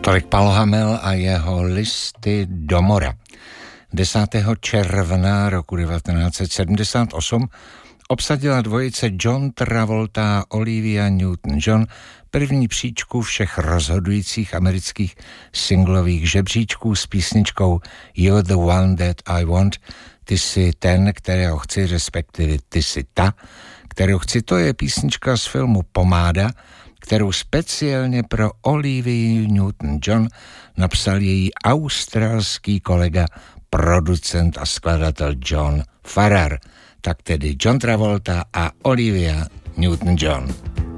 Tolik Paul Hamel a jeho Listy do mora. 10. června roku 1978 obsadila dvojice John Travolta a Olivia Newton-John první příčku všech rozhodujících amerických singlových žebříčků s písničkou You're the one that I want. Ty jsi ten, kterého chci, respektive ty jsi ta, kterou chci. To je písnička z filmu Pomáda, kterou speciálně pro Olivia Newton-John napsal její australský kolega, producent a skladatel John Farrar. Tak tedy John Travolta a Olivia Newton-John.